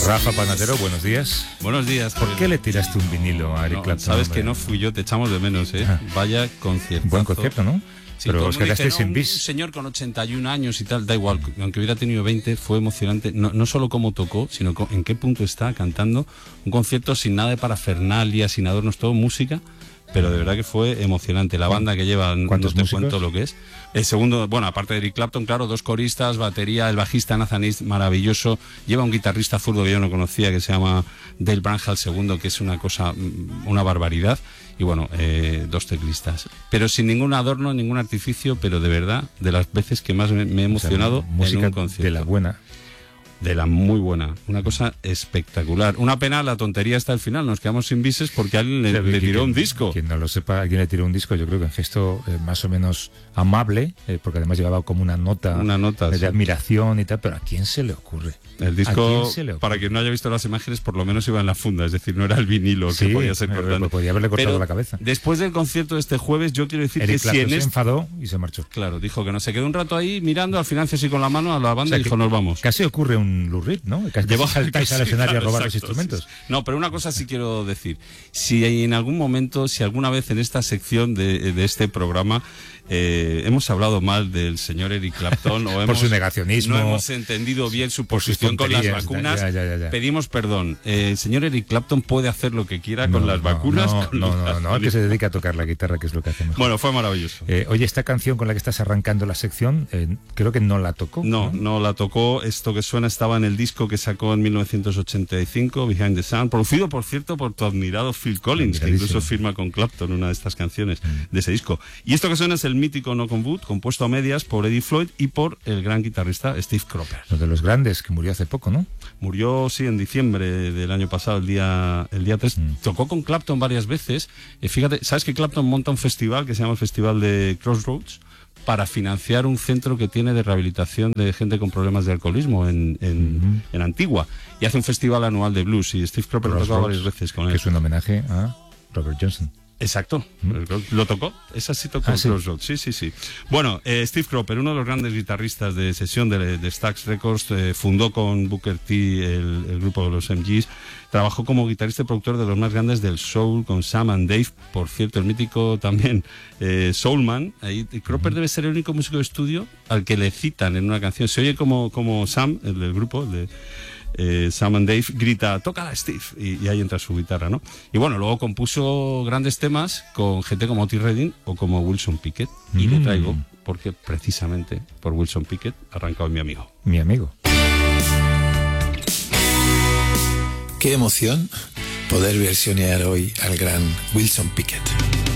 Rafa Panadero, buenos días. Buenos días. ¿Por qué le tiraste un vinilo a Eric Clapton? Sabes que no fui yo, te echamos de menos, ¿eh? Vaya concierto. Buen concierto, ¿no? Sí, pero os quedasteis sin un bis. señor con 81 años y tal, da igual, aunque hubiera tenido 20, fue emocionante, no solo cómo tocó, sino en qué punto está cantando. Un concierto sin nada de parafernalia, sin adornos, todo música, pero de verdad que fue emocionante. La banda que lleva, no te cuento lo que es. El segundo, bueno, aparte de Eric Clapton, claro, 2 coristas, batería, el bajista Nathan East, maravilloso. Lleva un guitarrista zurdo que yo no conocía, que se llama Dale Branhall II, que es una cosa, una barbaridad. Y bueno, 2 teclistas. Pero sin ningún adorno, ningún artificio, pero de verdad, de las veces que más me he emocionado, música en un concierto. de la buena. De la muy buena, una cosa espectacular. Una pena la tontería hasta el final, nos quedamos sin bises porque alguien le tiró un disco. Quien no lo sepa, alguien le tiró un disco, yo creo que en gesto más o menos amable, porque además llevaba como una nota de admiración y tal, pero ¿a quién se le ocurre? El disco, para quien no haya visto las imágenes, por lo menos iba en la funda, es decir, no era el vinilo que podía ser cortado. Podía haberle cortado la cabeza. Después del concierto de este jueves, yo quiero decir Eric que si en se enfadó y se marchó. Claro, dijo que no, se quedó un rato ahí mirando, al final hizo así con la mano a la banda y dijo, nos vamos. Casi ocurre un Lou Reed, ¿no? Casi saltáis al escenario a robar los instrumentos. Sí. No, pero una cosa sí quiero decir. Si en algún momento, si alguna vez en esta sección de este programa hemos hablado mal del señor Eric Clapton o por su negacionismo, no hemos entendido bien su posición con las vacunas, pedimos perdón. El señor Eric Clapton puede hacer lo que quiera con las vacunas. No, que se dedica a tocar la guitarra, que es lo que hace mejor. Bueno, fue maravilloso. Oye, esta canción con la que estás arrancando la sección, creo que no la tocó. No la tocó. Esto que suena estaba en el disco que sacó en 1985, Behind the Sun, producido, por cierto, por tu admirado Phil Collins, que incluso firma con Clapton una de estas canciones de ese disco. Y esto que suena es el mítico Knock on Wood, compuesto a medias por Eddie Floyd y por el gran guitarrista Steve Cropper. Uno de los grandes, que murió hace poco, ¿no? Murió, sí, en diciembre del año pasado, el día 3. Tocó con Clapton varias veces. Fíjate, ¿sabes que Clapton monta un festival que se llama el Festival de Crossroads para financiar un centro que tiene de rehabilitación de gente con problemas de alcoholismo en Antigua? Y hace un festival anual de blues y Steve Cropper lo tocó varias veces con él. Que es un homenaje a Robert Johnson. Exacto, ¿lo tocó? Esa sí tocó Crossroads, sí. Bueno, Steve Cropper, uno de los grandes guitarristas de sesión de Stax Records, fundó con Booker T el grupo de los MGs, trabajó como guitarrista y productor de los más grandes del soul, con Sam and Dave, por cierto, el mítico también Soulman. Y Cropper debe ser el único músico de estudio al que le citan en una canción. Se oye como Sam, el del grupo, el de Sam and Dave, grita, tócala Steve, y ahí entra su guitarra, ¿no? Y bueno, luego compuso grandes temas con gente como Otis Redding o como Wilson Pickett, y le traigo, porque precisamente por Wilson Pickett arrancado Mi Amigo. Mi Amigo. Qué emoción poder versionear hoy al gran Wilson Pickett.